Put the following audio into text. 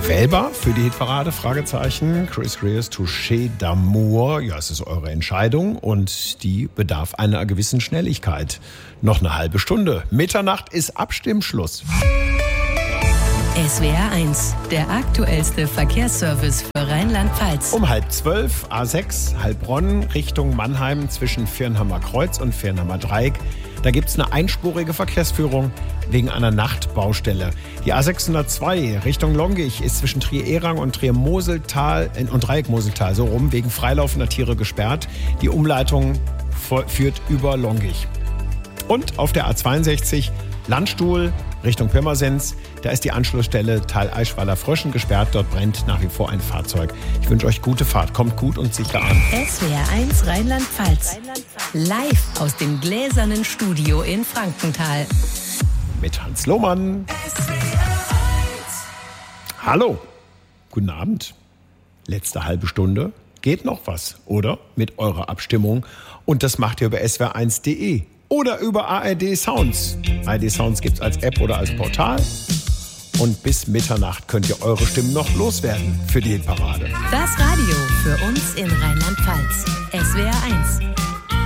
Wählbar für die Hitparade? Fragezeichen. Chris Greers, Touché d'amour. Ja, es ist eure Entscheidung und die bedarf einer gewissen Schnelligkeit. Noch eine halbe Stunde. Mitternacht ist Abstimmschluss. SWR 1, der aktuellste Verkehrsservice für Rheinland-Pfalz. Um 11:30 A6 Heilbronn Richtung Mannheim zwischen Viernhammer Kreuz und Viernhammer Dreieck. Da gibt es eine einspurige Verkehrsführung wegen einer Nachtbaustelle. Die A602 Richtung Longich ist zwischen Trier-Erang und Trier-Moseltal und Dreieck-Moseltal so rum wegen freilaufender Tiere gesperrt. Die Umleitung führt über Longich. Und auf der A62 Landstuhl Richtung Pirmasens, da ist die Anschlussstelle Tal Eichweiler-Fröschen gesperrt. Dort brennt nach wie vor ein Fahrzeug. Ich wünsche euch gute Fahrt. Kommt gut und sicher an. SWR 1 Rheinland-Pfalz. Live aus dem gläsernen Studio in Frankenthal. Mit Hans Lohmann. Hallo. Guten Abend. Letzte halbe Stunde. Geht noch was, oder? Mit eurer Abstimmung. Und das macht ihr über swr1.de. Oder über ARD Sounds. ARD Sounds gibt es als App oder als Portal. Und bis Mitternacht könnt ihr eure Stimmen noch loswerden für die Hitparade. Das Radio für uns in Rheinland-Pfalz. SWR 1.